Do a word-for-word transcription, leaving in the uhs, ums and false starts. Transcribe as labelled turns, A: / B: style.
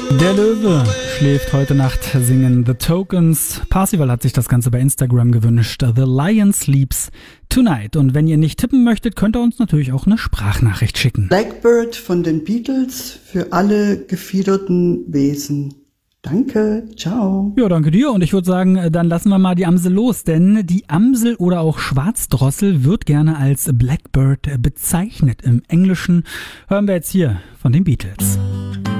A: Der Löwe schläft heute Nacht, singen The Tokens. Parsival hat sich das Ganze bei Instagram gewünscht. The Lion Sleeps Tonight. Und wenn ihr nicht tippen möchtet, könnt ihr uns natürlich auch eine Sprachnachricht schicken.
B: Blackbird von den Beatles für alle gefiederten Wesen. Danke, ciao.
A: Ja, danke dir. Und ich würde sagen, dann lassen wir mal die Amsel los. Denn die Amsel oder auch Schwarzdrossel wird gerne als Blackbird bezeichnet. Im Englischen hören wir jetzt hier von den Beatles.